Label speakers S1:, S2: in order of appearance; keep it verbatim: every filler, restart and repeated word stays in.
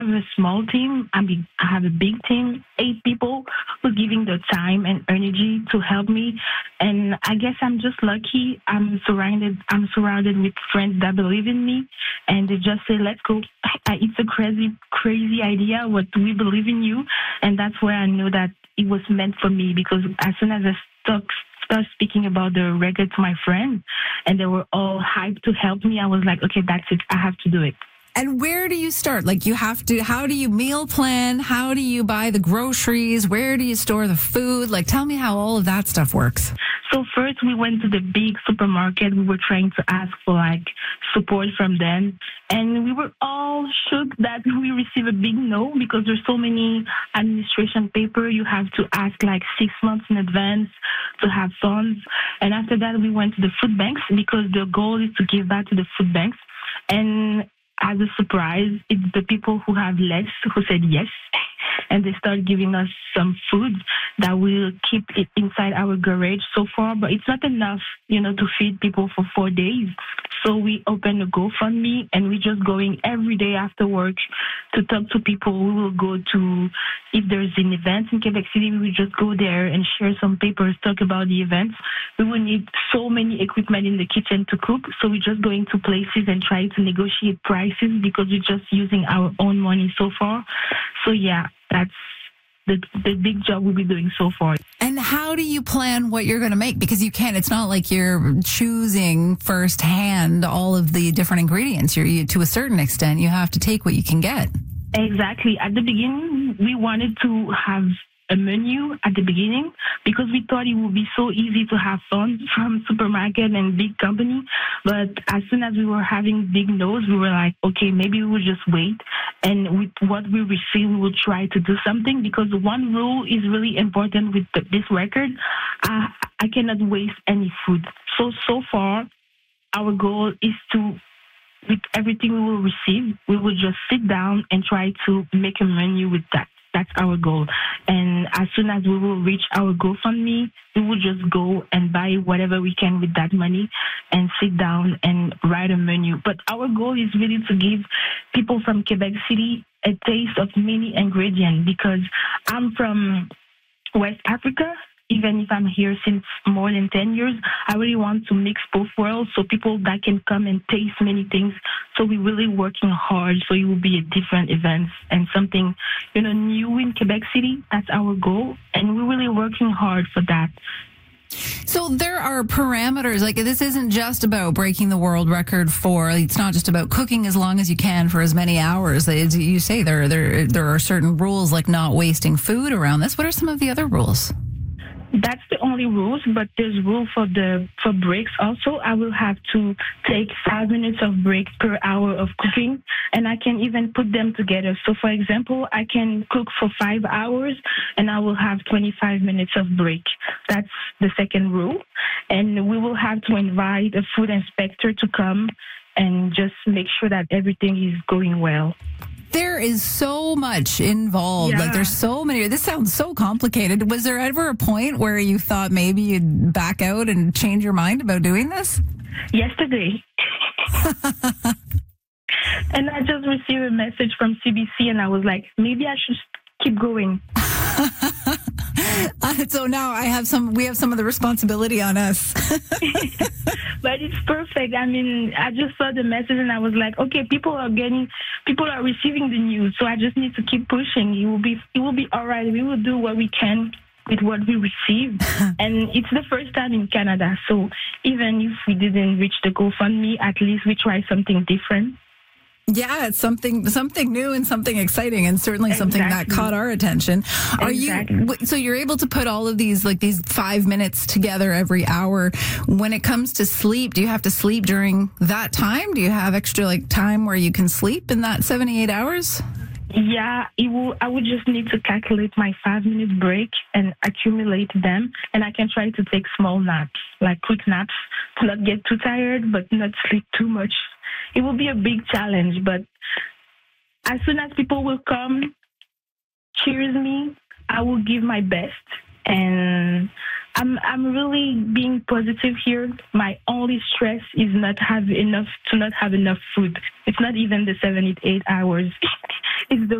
S1: have a small team. I mean, I have a big team, eight people who giving their time and energy to help me. And I guess I'm just lucky. I'm surrounded. I'm surrounded with friends that believe in me, and they just say, "Let's go." It's a crazy, crazy idea, but we believe in you, and that's where I know that it was meant for me. Because as soon as I stuck. Start speaking about the record to my friends, and they were all hyped to help me. I was like, okay, that's it. I have to do it.
S2: And where do you start? Like, you have to, how do you meal plan? How do you buy the groceries? Where do you store the food? Like, tell me how all of that stuff works.
S1: So first we went to the big supermarket. We were trying to ask for like support from them. And we were all shook that we received a big no, because there's so many administration paper. You have to ask like six months in advance to have funds. And after that, we went to the food banks, because the goal is to give back to the food banks. And as a surprise, it's the people who have less who said yes. And they start giving us some food that will keep it inside our garage so far. But it's not enough, you know, to feed people for four days. So we open a GoFundMe, and we're just going every day after work to talk to people. We will go to, if there's an event in Quebec City, we will just go there and share some papers, talk about the events. We will need so many equipment in the kitchen to cook. So we're just going to places and trying to negotiate prices, because we're just using our own money so far. So yeah, that's the the big job we'll be doing so far.
S2: And how do you plan what you're going to make? Because you can't, it's not like you're choosing firsthand all of the different ingredients. You're, you, to a certain extent, you have to take what you can get.
S1: Exactly. At the beginning, we wanted to have a menu at the beginning, because we thought it would be so easy to have funds from supermarket and big company. But as soon as we were having big no's, we were like, okay, maybe we will just wait. And with what we receive, we will try to do something, because one rule is really important with the, this record. I, I cannot waste any food. So, so far, our goal is to, with everything we will receive, we will just sit down and try to make a menu with that. That's our goal. And as soon as we will reach our GoFundMe, we will just go and buy whatever we can with that money and sit down and write a menu. But our goal is really to give people from Quebec City a taste of many ingredients, because I'm from West Africa. Even if I'm here since more than ten years, I really want to mix both worlds, so people that can come and taste many things. So we're really working hard, so it will be a different event and something, you know, new in Quebec City. That's our goal, and we're really working hard for that.
S2: So there are parameters. Like, this isn't just about breaking the world record for, it's not just about cooking as long as you can for as many hours. As you say, there, there, there are certain rules, like not wasting food around this. What are some of the other rules?
S1: That's the only rules, but there's rule for the for breaks also. I will have to take five minutes of break per hour of cooking, and I can even put them together. So, for example, I can cook for five hours, and I will have twenty-five minutes of break. That's the second rule. And we will have to invite a food inspector to come and just make sure that everything is going well.
S2: There is so much involved.
S1: Yeah.
S2: Like, there's so many. This sounds so complicated. Was there ever a point where you thought maybe you'd back out and change your mind about doing this?
S1: Yesterday. And I just received a message from C B C, and I was like, maybe I should keep going.
S2: Uh, so now I have some, we have some of the responsibility on us.
S1: But it's perfect. I mean, I just saw the message and I was like, okay, people are getting, people are receiving the news. So I just need to keep pushing. It will be, it will be all right. We will do what we can with what we receive. And it's the first time in Canada. So even if we didn't reach the GoFundMe, at least we try something different.
S2: Yeah, it's something something new and something exciting, and certainly
S1: Exactly.
S2: something that caught our attention. Are
S1: Exactly.
S2: you so you're able to put all of these, like, these five minutes together every hour? When it comes to sleep, do you have to sleep during that time? Do you have extra, like, time where you can sleep in that seventy-eight hours?
S1: Yeah, it will. I would just need to calculate my five-minute break and accumulate them, and I can try to take small naps, like quick naps, to not get too tired, but not sleep too much. It will be a big challenge, but as soon as people will come, cheers me, I will give my best. And I'm I'm really being positive here. My only stress is not have enough to not have enough food. It's not even the seventy-eight hours. It's the